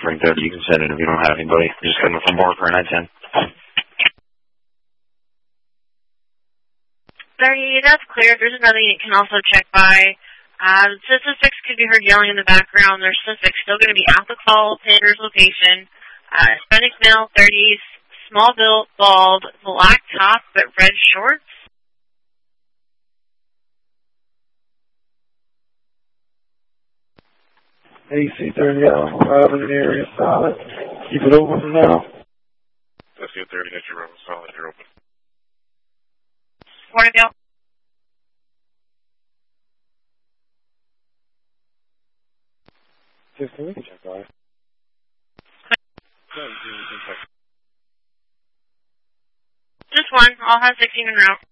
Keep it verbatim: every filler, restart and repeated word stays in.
three thirty. You can send it if you don't have anybody. Just coming from board for a nine ten. thirty, that's clear. There's another you can also check by. Uh, the suspects could be heard yelling in the background. Their suspects still going to be at the call Sanders location. Uh, Hispanic male, thirties, small built, bald, black top, but red shorts. A C thirty out, five in the area, solid. Keep it open for now. A C thirty, that's your open, solid, you're open. Morning, Bill. Just we can check by. Just one. I'll have sixteen en route.